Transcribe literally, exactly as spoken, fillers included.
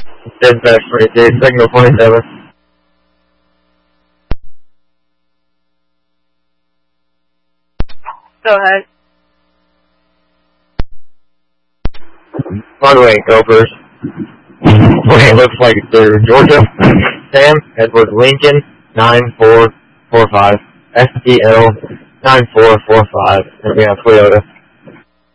Dispatch twenty-two, signal twenty-seven. Go ahead. By the way, Gophers. Okay, it looks like they're Georgia. Sam, Edward Lincoln, nine four four five. S T L, nine four four five. And we have Toyota.